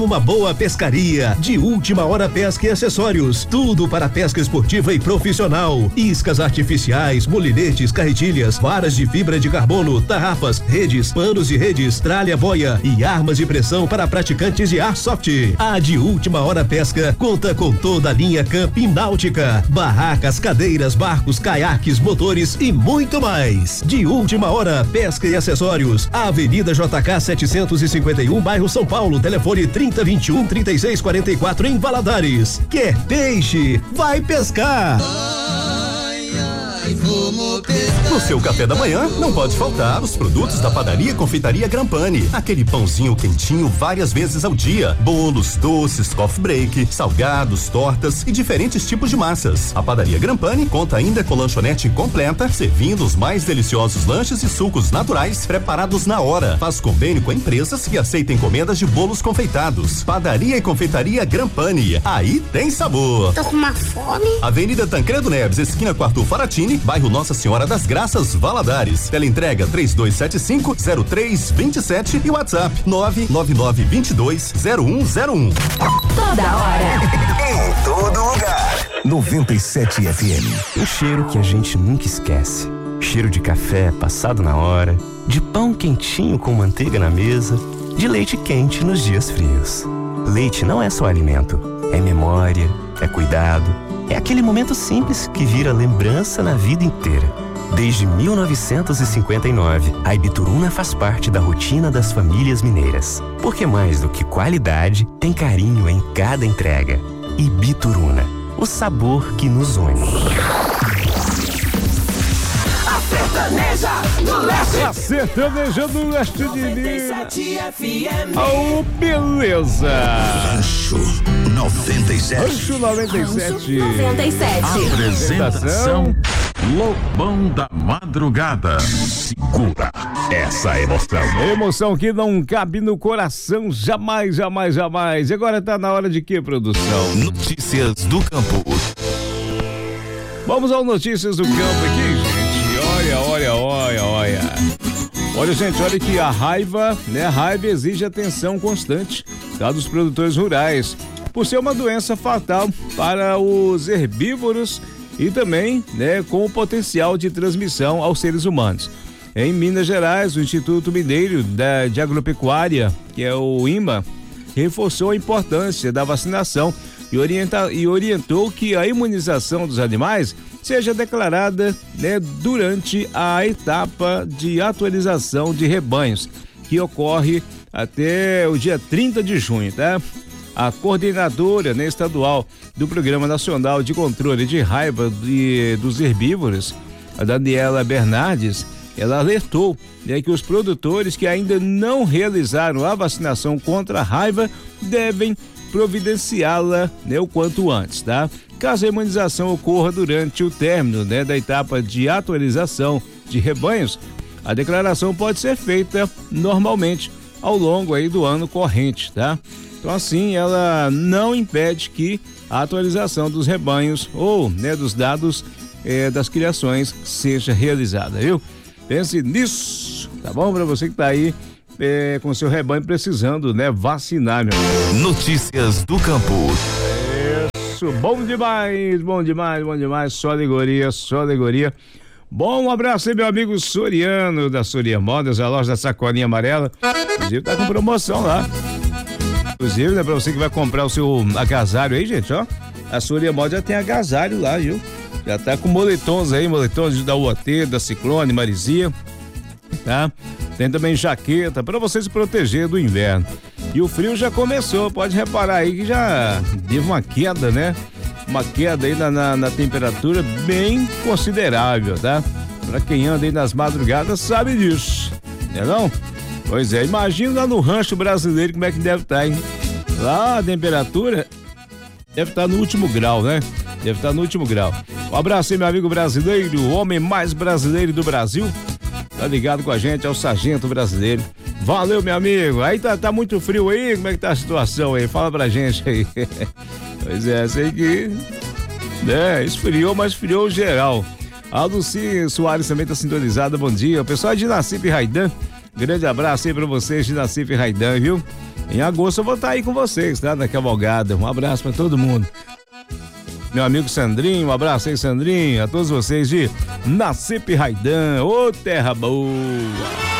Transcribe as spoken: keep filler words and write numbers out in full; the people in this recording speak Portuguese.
Uma boa pescaria, de última hora pesca e acessórios, tudo para pesca esportiva e profissional. Iscas artificiais, molinetes, carretilhas, varas de fibra de carbono, tarrafas, redes, panos de redes, tralha boia e armas de pressão para praticantes de airsoft. A de última hora pesca conta com toda a linha camping náutica, barracas, cadeiras, barcos, caiaques, motores e muito mais. De última hora pesca e acessórios, Avenida J K setecentos e cinquenta e um, bairro São Paulo, telefone trinta, vinte e um, trinta e seis, quarenta e quatro em Valadares. Quer peixe? Vai pescar! Ai, ai, vamos pescar. No seu café da manhã, não pode faltar os produtos da Padaria e Confeitaria Grampani. Aquele pãozinho quentinho várias vezes ao dia. Bolos, doces, coffee break, salgados, tortas e diferentes tipos de massas. A Padaria Grampani conta ainda com lanchonete completa, servindo os mais deliciosos lanches e sucos naturais preparados na hora. Faz convênio com empresas que aceitam encomendas de bolos confeitados. Padaria e Confeitaria Grampani. Aí tem sabor. Tô com uma fome. Avenida Tancredo Neves, esquina com Arthur Faratini, bairro Nossa Senhora das Graças, Valadares. Teleentrega três dois sete cinco, zero três dois sete e WhatsApp nove nove nove, dois dois, zero um zero um. Toda hora. Em todo lugar. noventa e sete F M. Um cheiro que a gente nunca esquece. Cheiro de café passado na hora, de pão quentinho com manteiga na mesa, de leite quente nos dias frios. Leite não é só alimento, é memória, é cuidado, é aquele momento simples que vira lembrança na vida inteira. Desde mil novecentos e cinquenta e nove, a Ibituruna faz parte da rotina das famílias mineiras. Porque mais do que qualidade, tem carinho em cada entrega. Ibituruna, o sabor que nos une. A sertaneja do leste. A sertaneja do leste de Minas. Oh, beleza. Rancho noventa e sete. Rancho noventa e sete. noventa e sete. Apresentação Lobão da Madrugada. Segura essa emoção. Emoção que não cabe no coração, jamais, jamais, jamais. E agora tá na hora de quê, produção? Notícias do campo. Vamos ao Notícias do Campo aqui, gente. Olha, olha, olha, olha. Olha, gente, olha que a raiva, né? A raiva exige atenção constante, tá, dos produtores rurais, por ser uma doença fatal para os herbívoros e também, né, com o potencial de transmissão aos seres humanos. Em Minas Gerais, o Instituto Mineiro da, de Agropecuária, que é o INMA, reforçou a importância da vacinação e, orienta, e orientou que a imunização dos animais seja declarada, né, durante a etapa de atualização de rebanhos, que ocorre até o dia trinta de junho, tá? A coordenadora, né, estadual do Programa Nacional de Controle de Raiva de, dos Herbívoros, a Daniela Bernardes, ela alertou, né, que os produtores que ainda não realizaram a vacinação contra a raiva devem providenciá-la, né, o quanto antes, tá? Caso a imunização ocorra durante o término, né, da etapa de atualização de rebanhos, a declaração pode ser feita normalmente ao longo aí do ano corrente, tá? Então assim, ela não impede que a atualização dos rebanhos ou, né, dos dados eh, das criações seja realizada, viu? Pense nisso, tá bom? Para você que tá aí eh, com seu rebanho precisando, né, vacinar, meu amigo. Notícias do campo. Isso, bom demais, bom demais, bom demais, só alegoria, só alegoria. Bom, um abraço aí, meu amigo Soriano, da Soria Modas, a loja da Sacolinha Amarela. Inclusive tá com promoção lá. Inclusive, né, pra você que vai comprar o seu agasalho aí, gente, ó. A Soria Modas já tem agasalho lá, viu? Já tá com moletons aí, moletons da U A T, da Ciclone, Marizia, tá? Tem também jaqueta pra você se proteger do inverno. E o frio já começou, pode reparar aí que já deu uma queda, né? Uma queda aí na, na, na temperatura bem considerável, tá? Pra quem anda aí nas madrugadas sabe disso, né não? Pois é, imagina lá no rancho brasileiro como é que deve estar, hein? Lá a temperatura deve estar no último grau, né? Deve estar no último grau. Um abraço aí, meu amigo brasileiro, o homem mais brasileiro do Brasil. Tá ligado com a gente, é o Sargento Brasileiro. Valeu, meu amigo. Aí tá, tá muito frio aí? Como é que tá a situação aí? Fala pra gente aí. Pois é, sei que, né, esfriou, mas esfriou geral. A Luci Soares também tá sintonizada, bom dia. O pessoal de Nacipe Raidan, Grande abraço aí pra vocês de Nacife Raidan, viu? Em agosto eu vou estar aí com vocês, tá? Na cavalgada. Um abraço pra todo mundo. Meu amigo Sandrinho, um abraço aí, Sandrinho. A todos vocês de Nacife Raidan. Ô, terra boa!